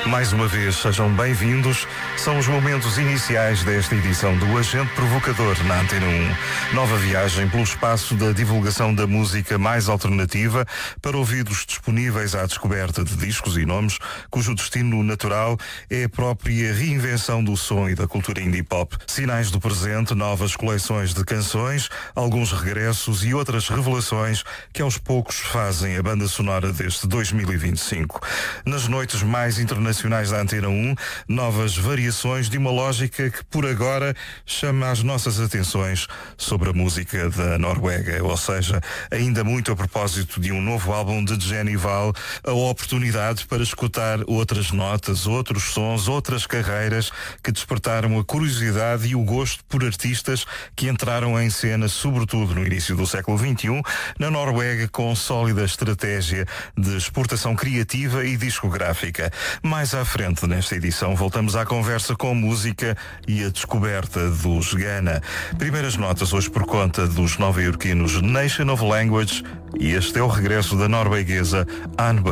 Mais uma vez, sejam bem-vindos. São os momentos iniciais desta edição do Agente Provocador na Antena 1. Nova viagem pelo espaço da divulgação da música mais alternativa para ouvidos disponíveis à descoberta de discos e nomes cujo destino natural é a própria reinvenção do som e da cultura indie pop. Sinais do presente, novas coleções de canções, alguns regressos e outras revelações que aos poucos fazem a banda sonora deste 2025. Nas noites mais internacionais da Antena 1, novas variações de uma lógica que por agora chama as nossas atenções sobre a música da Noruega, ou seja, ainda muito a propósito de um novo álbum de Jenny Val, a oportunidade para escutar outras notas, outros sons, outras carreiras que despertaram a curiosidade e o gosto por artistas que entraram em cena, sobretudo no início do século XXI, na Noruega, com sólida estratégia de exportação criativa e discográfica. Mais à frente, nesta edição, voltamos à conversa com música e a descoberta dos Ghana. Primeiras notas hoje por conta dos nova-iorquinos Nation of Language, e este é o regresso da norueguesa Anne Bro.